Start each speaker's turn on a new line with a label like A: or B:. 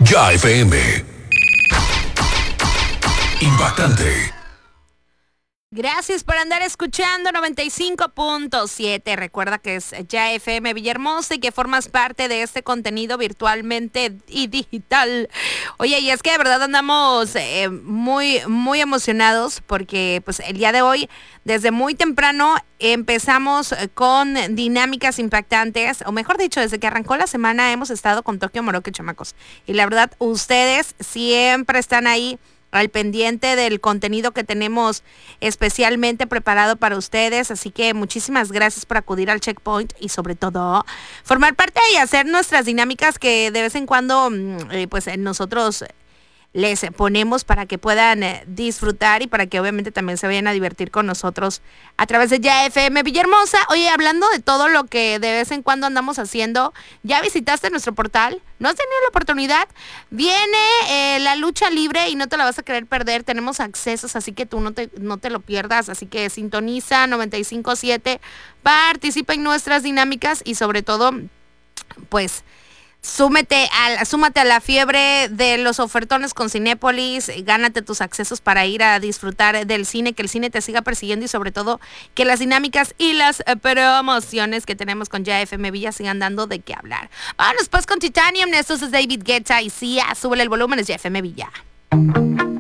A: Ya FM. Impactante.
B: Gracias por andar escuchando 95.7. Recuerda que es Ya FM Villahermosa y que formas parte de este contenido virtualmente y digital. Oye, y es que de verdad andamos muy emocionados porque pues el día de hoy, desde muy temprano, empezamos con dinámicas impactantes, o mejor dicho, desde que arrancó la semana hemos estado con Tokio Moroque, chamacos. Y la verdad, ustedes siempre están ahí al pendiente del contenido que tenemos especialmente preparado para ustedes, así que muchísimas gracias por acudir al Checkpoint y sobre todo formar parte y hacer nuestras dinámicas que de vez en cuando pues nosotros les ponemos para que puedan disfrutar y para que obviamente también se vayan a divertir con nosotros a través de Ya FM Villahermosa. Oye, hablando de todo lo que de vez en cuando andamos haciendo, ¿ya visitaste nuestro portal? ¿No has tenido la oportunidad? Viene la lucha libre y no te la vas a querer perder. Tenemos accesos, así que tú no te lo pierdas. Así que sintoniza 95.7, participa en nuestras dinámicas y sobre todo, pues súmate a la fiebre de los ofertones con Cinépolis, gánate tus accesos para ir a disfrutar del cine, que el cine te siga persiguiendo y sobre todo que las dinámicas y las promociones que tenemos con Ya FM Villa sigan dando de qué hablar. Vámonos pues con Titanium, esto es David Guetta y Sia, súbele el volumen, es Ya FM Villa.